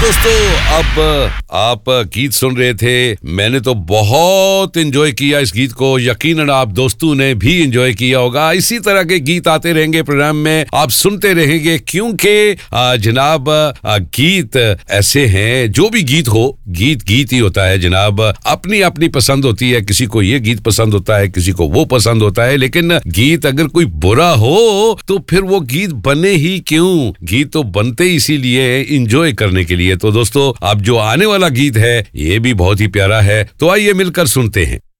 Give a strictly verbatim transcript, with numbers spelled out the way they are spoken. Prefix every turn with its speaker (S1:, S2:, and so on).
S1: दोस्तों, अब आप गीत सुन रहे थे। मैंने तो बहुत एंजॉय किया इस गीत को, यकीनन आप दोस्तों ने भी एंजॉय किया होगा। इसी तरह के गीत आते रहेंगे प्रोग्राम में, आप सुनते रहेंगे, क्योंकि जनाब गीत ऐसे हैं, जो भी गीत हो, गीत गीत ही होता है जनाब। अपनी अपनी पसंद होती है, किसी को ये गीत पसंद होता है, किसी को वो पसंद होता है, लेकिन गीत अगर कोई बुरा हो तो फिर वो गीत बने ही क्यों? गीत तो बनते इसीलिए एंजॉय करने के लिए। तो दोस्तों, अब जो आने वाला गीत है ये भी बहुत ही प्यारा है, तो आइए मिलकर सुनते हैं।